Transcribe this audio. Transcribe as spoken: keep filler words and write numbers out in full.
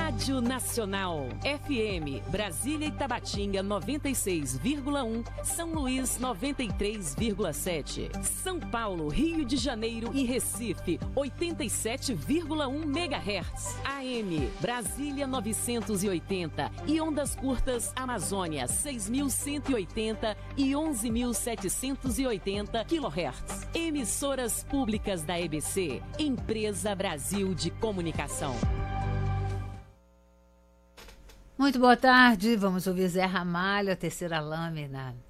Rádio Nacional. F M, Brasília e Tabatinga noventa e seis vírgula um, São Luís noventa e três vírgula sete, São Paulo, Rio de Janeiro e Recife oitenta e sete vírgula um megahertz. A M, Brasília novecentos e oitenta e ondas curtas Amazônia seis mil cento e oitenta e onze mil setecentos e oitenta quilohertz. Emissoras públicas da E B C, Empresa Brasil de Comunicação. Muito boa tarde, vamos ouvir Zé Ramalho, a terceira lâmina.